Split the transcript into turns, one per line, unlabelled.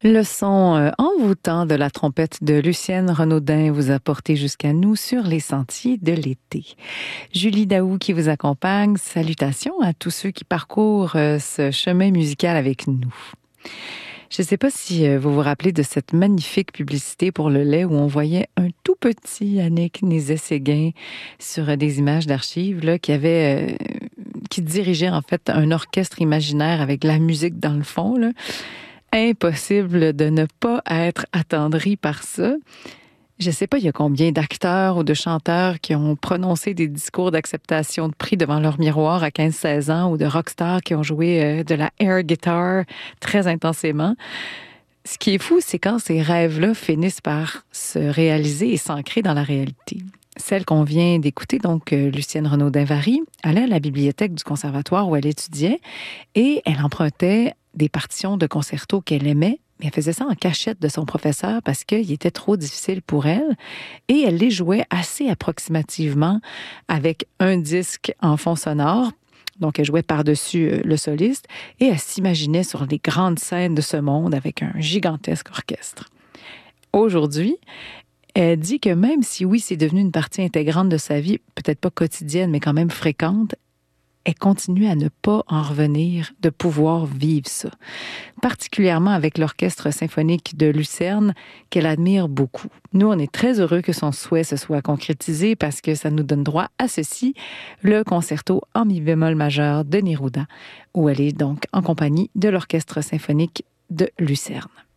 Le son envoûtant de la trompette de Lucienne Renaudin vous a porté jusqu'à nous sur les sentiers de l'été. Julie Daou qui vous accompagne, salutations à tous ceux qui parcourent ce chemin musical avec nous. Je ne sais pas si vous vous rappelez de cette magnifique publicité pour le lait où on voyait un tout petit Annick Nézet-Séguin sur des images d'archives là, qui dirigeait en fait un orchestre imaginaire avec de la musique dans le fond, là. Impossible de ne pas être attendri par ça. Je ne sais pas, il y a combien d'acteurs ou de chanteurs qui ont prononcé des discours d'acceptation de prix devant leur miroir à 15-16 ans ou de rockstars qui ont joué de la air guitar très intensément. Ce qui est fou, c'est quand ces rêves-là finissent par se réaliser et s'ancrer dans la réalité. Celle qu'on vient d'écouter, donc Lucienne Renaudin-Vary, allait à la bibliothèque du conservatoire où elle étudiait et elle empruntait des partitions de concerto qu'elle aimait, mais elle faisait ça en cachette de son professeur parce qu'il était trop difficile pour elle. Et elle les jouait assez approximativement avec un disque en fond sonore. Donc, elle jouait par-dessus le soliste et elle s'imaginait sur les grandes scènes de ce monde avec un gigantesque orchestre. Aujourd'hui, elle dit que même si oui, c'est devenu une partie intégrante de sa vie, peut-être pas quotidienne, mais quand même fréquente, elle continue à ne pas en revenir de pouvoir vivre ça. Particulièrement avec l'Orchestre symphonique de Lucerne, qu'elle admire beaucoup. Nous, on est très heureux que son souhait se soit concrétisé parce que ça nous donne droit à ceci, le concerto en mi bémol majeur de Neruda, où elle est donc en compagnie de l'Orchestre symphonique de Lucerne.